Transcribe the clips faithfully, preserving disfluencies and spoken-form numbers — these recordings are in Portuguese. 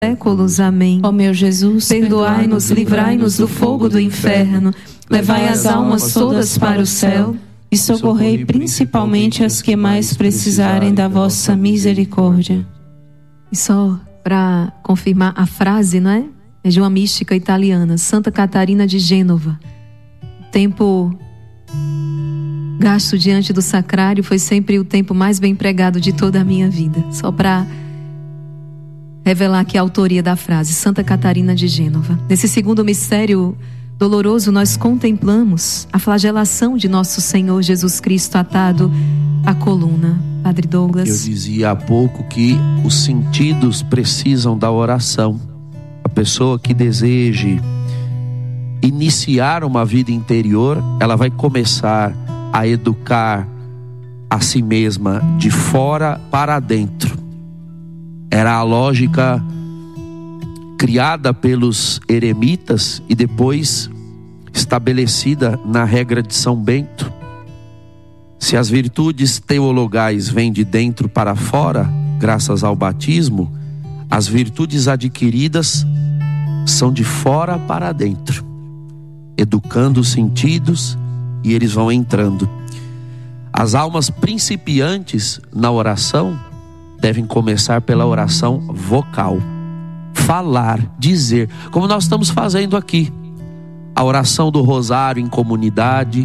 séculos. Amém. Ó meu Jesus, perdoai-nos, livrai-nos do fogo do inferno, levai as almas todas para o céu e socorrei principalmente as que mais precisarem da vossa misericórdia. E só para confirmar a frase, não é? É de uma mística italiana, Santa Catarina de Gênova. O tempo gasto diante do sacrário foi sempre o tempo mais bem empregado de toda a minha vida. Só para revelar aqui a autoria da frase, Santa Catarina de Gênova. Nesse segundo mistério doloroso, nós contemplamos a flagelação de nosso Senhor Jesus Cristo atado à coluna. Padre Douglas. Eu dizia há pouco que os sentidos precisam da oração. A pessoa que deseje iniciar uma vida interior, ela vai começar a educar a si mesma de fora para dentro. Era a lógica criada pelos eremitas e depois estabelecida na regra de São Bento. Se as virtudes teologais vêm de dentro para fora, graças ao batismo, as virtudes adquiridas são de fora para dentro, educando os sentidos e eles vão entrando. As almas principiantes na oração devem começar pela oração vocal. Falar, dizer, como nós estamos fazendo aqui. A oração do rosário em comunidade,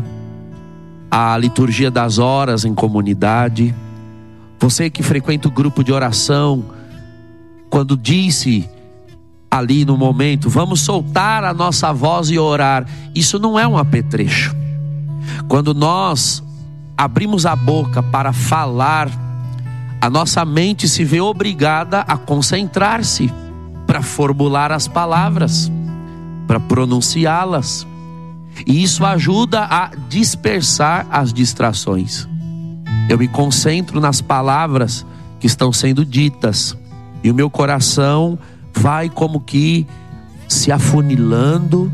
a liturgia das horas em comunidade. Você que frequenta o grupo de oração, quando disse ali no momento, vamos soltar a nossa voz e orar, isso não é um apetrecho. Quando nós abrimos a boca para falar, a nossa mente se vê obrigada a concentrar-se para formular as palavras, para pronunciá-las. E isso ajuda a dispersar as distrações. Eu me concentro nas palavras que estão sendo ditas e o meu coração vai como que se afunilando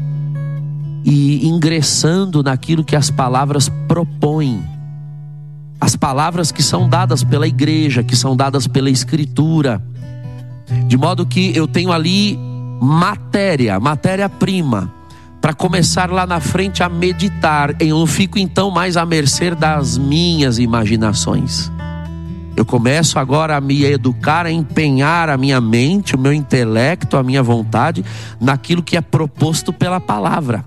e ingressando naquilo que as palavras propõem. As palavras que são dadas pela igreja, que são dadas pela escritura. De modo que eu tenho ali matéria, matéria-prima, para começar lá na frente a meditar. Eu não fico então mais à mercê das minhas imaginações. Eu começo agora a me educar, a empenhar a minha mente, o meu intelecto, a minha vontade, naquilo que é proposto pela palavra.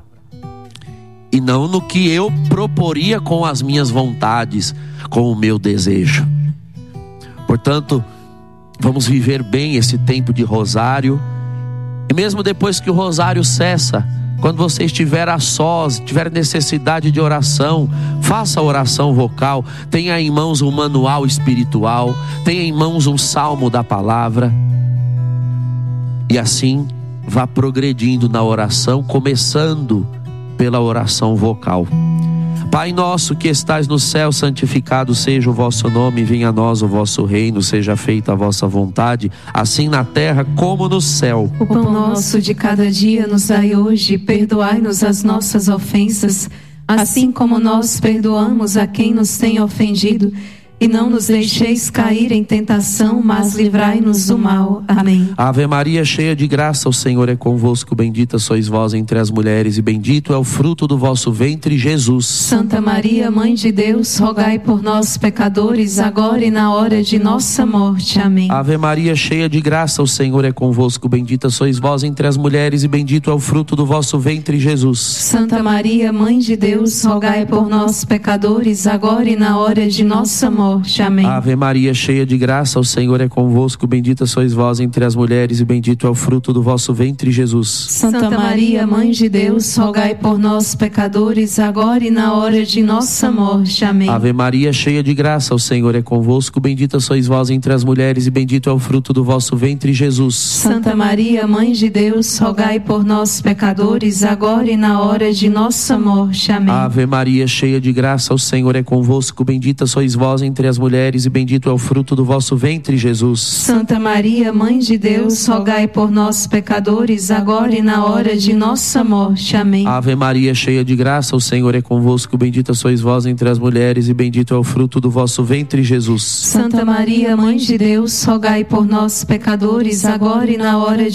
E não no que eu proporia com as minhas vontades, com o meu desejo. Portanto, vamos viver bem esse tempo de rosário. E mesmo depois que o rosário cessa, quando você estiver a sós, tiver necessidade de oração, faça a oração vocal. Tenha em mãos um manual espiritual, tenha em mãos um salmo da palavra. E assim vá progredindo na oração, começando pela oração vocal. Pai nosso que estais no céu, santificado seja o vosso nome, venha a nós o vosso reino, seja feita a vossa vontade, assim na terra como no céu. O pão nosso de cada dia nos dai hoje, perdoai-nos as nossas ofensas, assim como nós perdoamos a quem nos tem ofendido. E não nos deixeis cair em tentação, mas livrai-nos do mal. Amém. Ave Maria, cheia de graça, o Senhor é convosco. Bendita sois vós entre as mulheres, e bendito é o fruto do vosso ventre, Jesus. Santa Maria, Mãe de Deus, rogai por nós, pecadores, agora e na hora de nossa morte. Amém. Ave Maria, cheia de graça, o Senhor é convosco. Bendita sois vós entre as mulheres, e bendito é o fruto do vosso ventre, Jesus. Santa Maria, Mãe de Deus, rogai por nós, pecadores, agora e na hora de nossa morte. Amém. Ave Maria, cheia de graça, o Senhor é convosco. Bendita sois vós entre as mulheres, e bendito é o fruto do vosso ventre, Jesus. Santa Maria, Mãe de Deus, rogai por nós, pecadores, agora e na hora de nossa morte. Amém. Ave Maria, cheia de graça, o Senhor é convosco. Bendita sois vós entre as mulheres, e bendito é o fruto do vosso ventre, Jesus. Santa Maria, Mãe de Deus, rogai por nós, pecadores, agora e na hora de nossa morte. Amém. Ave Maria, cheia de graça, o Senhor é convosco. Bendita sois vós entre entre as mulheres e bendito é o fruto do vosso ventre, Jesus. Santa Maria, Mãe de Deus, rogai por nós, pecadores, agora e na hora de nossa morte. Amém. Ave Maria, cheia de graça, o Senhor é convosco. Bendita sois vós entre as mulheres e bendito é o fruto do vosso ventre, Jesus. Santa Maria, Mãe de Deus, rogai por nós, pecadores, agora e na hora de